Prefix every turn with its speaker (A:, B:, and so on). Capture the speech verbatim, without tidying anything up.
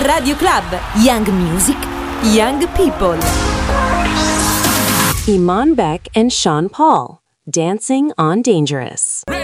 A: Radio Club, Young Music, Young People.
B: Iman Beck and Sean Paul, Dancing on Dangerous.